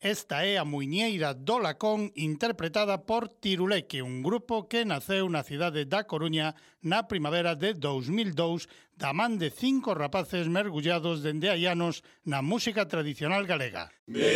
Esta é a Muiñeira do Lacón, interpretada por Tiruleque, un grupo que naceu na cidade da Coruña na primavera de 2002 da man de 5 rapaces mergullados dende hai anos na música tradicional galega.